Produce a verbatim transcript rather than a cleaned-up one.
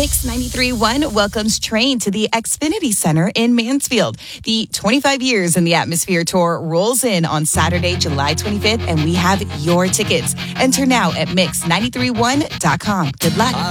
Mix ninety-three point one welcomes Train to the Xfinity Center in Mansfield. The twenty-five years in the Atmosphere Tour rolls in on Saturday, July twenty-fifth, and we have your tickets. Enter now at mix nine three one dot com. Good luck.